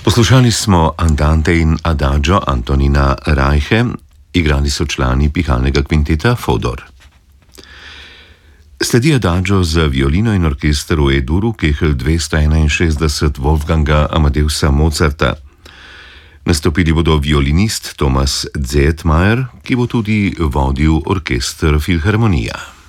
Poslušali smo Andante in Adagio Antonina Reiche, igrali so člani pihalnega kvinteta Fodor. Sledi Adagio za violino in orkester v E-duru, Kehl 261 Wolfganga Amadeusa Mozarta. Nastopili bodo violinist Thomas Zetmajer, ki bo tudi vodil orkester Filharmonija.